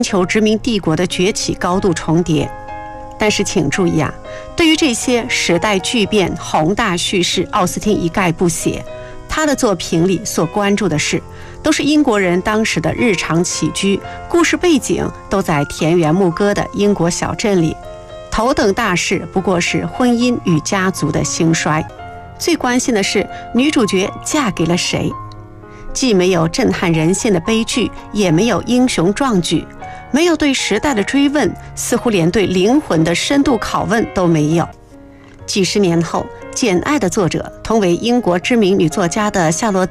球殖民帝国的崛起高度重叠。但是请注意啊，对于这些时代巨变、宏大叙事，奥斯汀一概不写。他的作品里所关注的事，都是英国人当时的日常起居，故事背景都在田园牧歌的英国小镇里。头等大事不过是婚姻与家族的兴衰，最关心的是女主角嫁给了谁。既没有震撼人心的悲剧，也没有英雄壮举，没有对时代的追问，似乎连对灵魂的深度拷问都没有。几十年后，《简爱》的作者，同为英国知名女作家的夏洛